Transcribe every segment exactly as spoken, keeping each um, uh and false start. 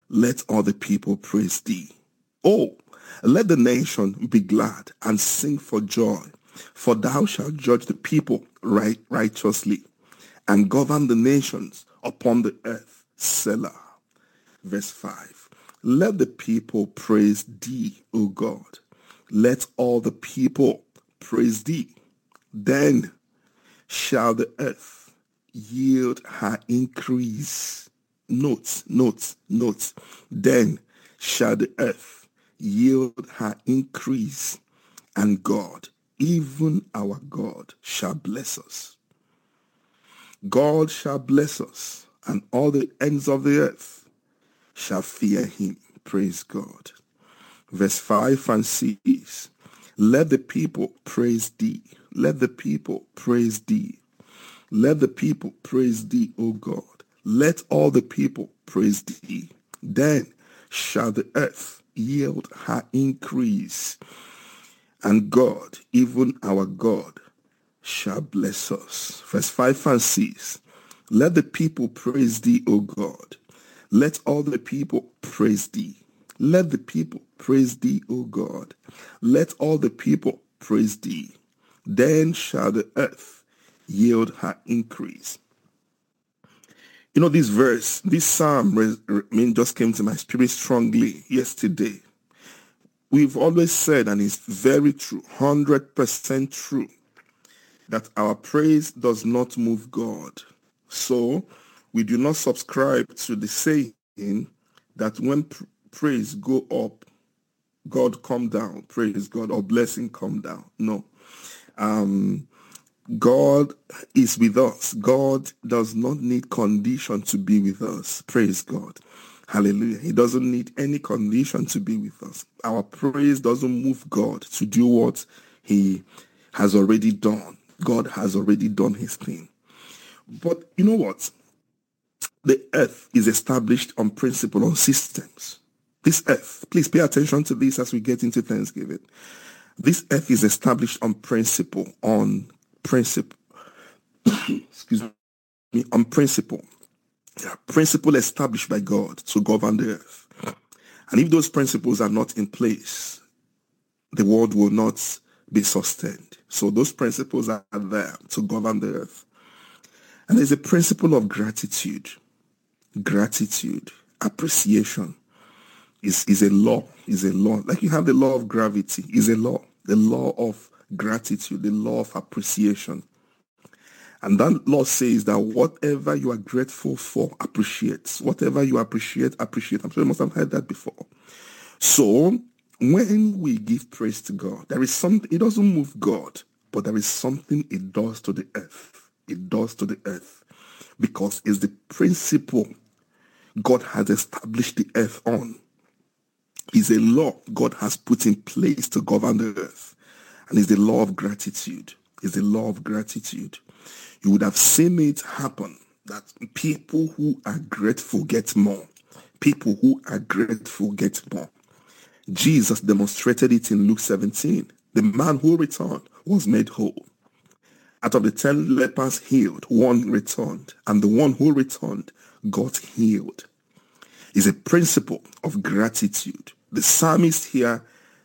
let all the people praise thee. Oh, let the nation be glad and sing for joy, for thou shalt judge the people right righteously and govern the nations upon the earth. Selah. Verse five. Let the people praise thee, O God. Let all the people praise thee. Then shall the earth yield her increase. Note, note, note. Then shall the earth yield her increase, and God, even our God, shall bless us. God shall bless us, and all the ends of the earth shall fear him. Praise God. Verse five and six. Let the people praise thee. Let the people praise thee. Let the people praise thee, O God. Let all the people praise thee. Then shall the earth yield her increase, and God, even our God, shall bless us. Verse five and six. Let the people praise thee, O God. Let all the people praise thee. Let the people praise thee, O God. Let all the people praise thee. Then shall the earth yield her increase. You know, this verse, this psalm I mean, just came to my spirit strongly yesterday. We've always said, and it's very true, one hundred percent true, that our praise does not move God. So we do not subscribe to the saying that when pr- praise go up, God come down. Praise God, or blessing come down. No. Um, God is with us. God does not need condition to be with us. Praise God. Hallelujah. He doesn't need any condition to be with us. Our praise doesn't move God to do what he has already done. God has already done his thing. But you know what? The earth is established on principle, on systems. This earth, please pay attention to this as we get into Thanksgiving. This earth is established on principle, on principle, excuse me, on principle. Yeah, principle established by God to govern the earth. And if those principles are not in place, the world will not be sustained. So those principles are there to govern the earth. And there's a principle of gratitude. Gratitude, appreciation is, is a law, is a law. Like you have the law of gravity, is a law. The law of gratitude, the law of appreciation. And that law says that whatever you are grateful for, appreciate. Whatever you appreciate, appreciate. I'm sure you must have heard that before. So when we give praise to God, there is something, it doesn't move God, but there is something it does to the earth. It does to the earth because it's the principle God has established the earth on. It's a law God has put in place to govern the earth. And it's the law of gratitude. It's the law of gratitude. You would have seen it happen that people who are grateful get more. People who are grateful get more. Jesus demonstrated it in Luke seventeen. The man who returned was made whole. Out of the ten lepers healed, one returned, and the one who returned got healed. It's a principle of gratitude. The psalmist here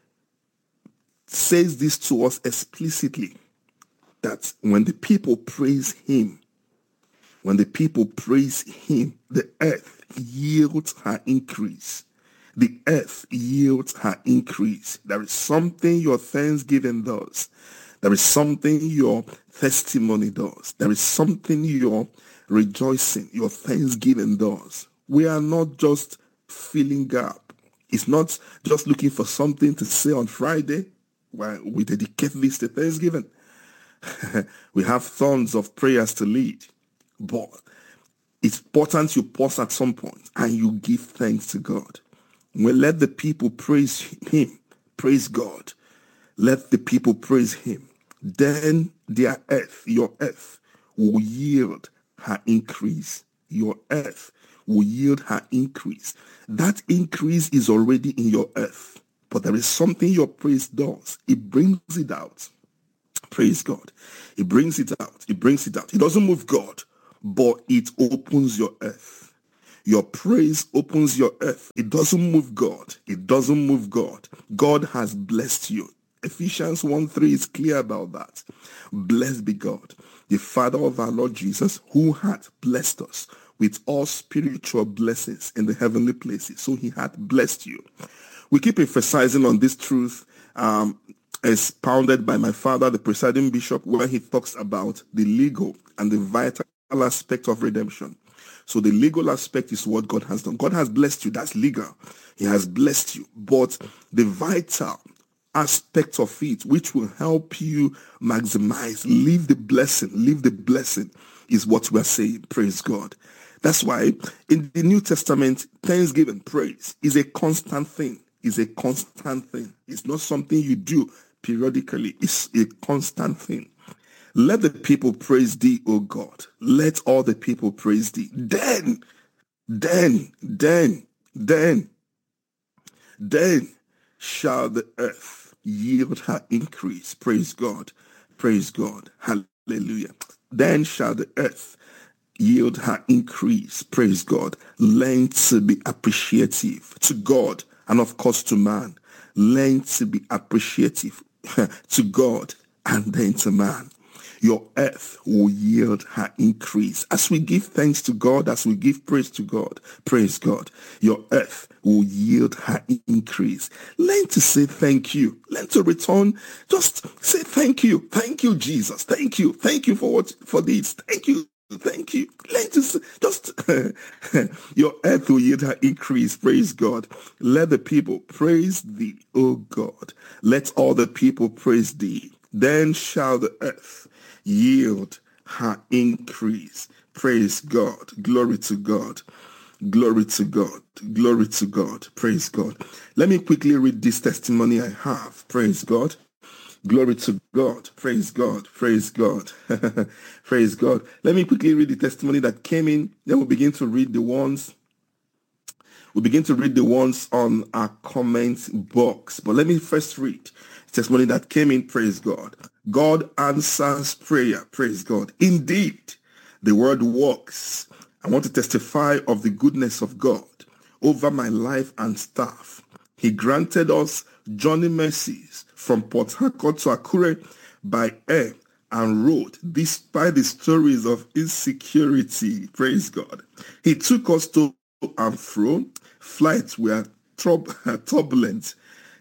says this to us explicitly, that when the people praise him, when the people praise him, the earth yields her increase. The earth yields her increase. There is something your thanksgiving does. There is something your testimony does. There is something your rejoicing, your thanksgiving does. We are not just filling gap. It's not just looking for something to say on Friday while we dedicate this to Thanksgiving. We have tons of prayers to lead, but it's important you pause at some point and you give thanks to God. Well, let the people praise him, praise God. Let the people praise him. Then their earth, your earth, will yield her increase. Your earth will yield her increase. That increase is already in your earth, but there is something your praise does. It brings it out. Praise God. It brings it out. It brings it out. It doesn't move God, but it opens your earth. Your praise opens your earth. It doesn't move God. It doesn't move God. God has blessed you. Ephesians one three is clear about that. Blessed be God, the Father of our Lord Jesus, who hath blessed us with all spiritual blessings in the heavenly places. So he hath blessed you. We keep emphasizing on this truth um, expounded by my father, the presiding bishop, where he talks about the legal and the vital aspect of redemption. So the legal aspect is what God has done. God has blessed you. That's legal. He has blessed you. But the vital aspect of it, which will help you maximize, live the blessing, live the blessing, is what we are saying. Praise God. That's why in the New Testament, thanksgiving, praise, is a constant thing. Is a constant thing. It's not something you do periodically. It's a constant thing. Let the people praise thee, O God. Let all the people praise thee. Then, then, then, then, then shall the earth yield her increase. Praise God. Praise God. Hallelujah. Then shall the earth yield her increase. Praise God. Learn to be appreciative to God and of course to man. Learn to be appreciative to God and then to man. Your earth will yield her increase. As we give thanks to God, as we give praise to God, praise God, your earth will yield her increase. Learn to say thank you. Learn to return. Just say thank you. Thank you, Jesus. Thank you. Thank you for what, for this. Thank you. Thank you. Learn to say, just your earth will yield her increase. Praise God. Let the people praise thee, O God. Let all the people praise thee. Then shall the earth yield her increase. Praise God. Glory to God. Glory to God. Glory to God. Praise God. Let me quickly read this testimony I have. Praise God. Glory to God. Praise God. Praise God. Praise God. Let me quickly read the testimony that came in. Then we'll begin to read the ones. We'll begin to read the ones on our comment box. But let me first read the testimony that came in. Praise God. God answers prayer. Praise God. Indeed, the word works. I want to testify of the goodness of God over my life and staff. He granted us journey mercies from Port Harcourt to Akure by air and road, despite the stories of insecurity. Praise God. He took us to and fro. Flights were turbulent.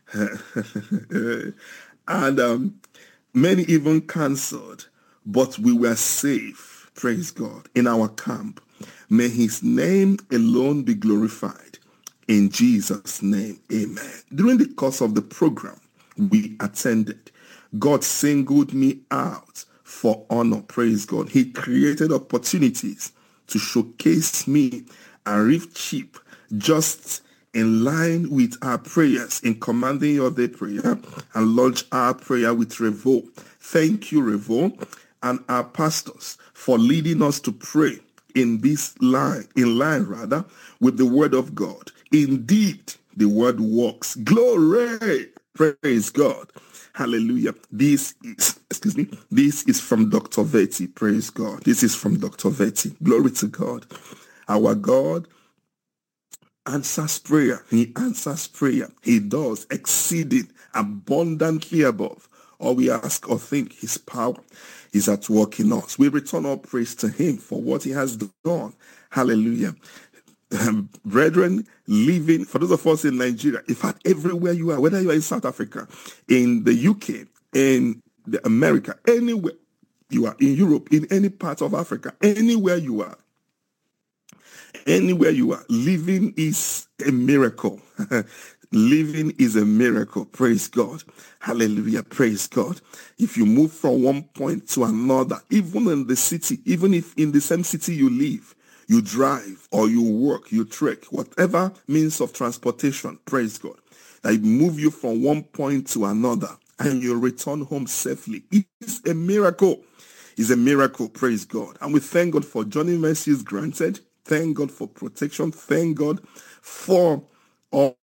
and um, many even cancelled, but we were safe, praise God, in our camp. May his name alone be glorified. In Jesus' name, amen. During the course of the program we attended, God singled me out for honor, praise God. He created opportunities to showcase me and reef cheap, just in line with our prayers in commanding your day prayer and launch our prayer with Revo. Thank you, Revo, and our pastors for leading us to pray in this line, in line rather, with the word of God. Indeed, the word works. Glory! Praise God. Hallelujah. This is, excuse me, this is from Doctor Vetti. Praise God. This is from Doctor Vetti. Glory to God. Our God answers prayer. He answers prayer. He does exceeding abundantly above all we ask or think. His power is at work in us. We return all praise to him for what he has done. Hallelujah. Um, brethren, living, for those of us in Nigeria, in fact, everywhere you are, whether you are in South Africa, in the U K, in the America, anywhere you are, in Europe, in any part of Africa, anywhere you are, anywhere you are, living is a miracle. Living is a miracle. Praise God. Hallelujah. Praise God. If you move from one point to another, even in the city, even if in the same city you live, you drive or you work, you trek, whatever means of transportation, praise God, that move you from one point to another and you return home safely. It's a miracle. It's a miracle. Praise God. And we thank God for journey mercies granted. Thank God for protection. Thank God for all